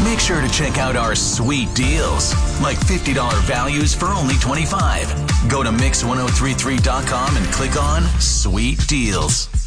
Make sure to check out our sweet deals, like $50 values for only $25. Go to Mix1033.com and click on Sweet Deals.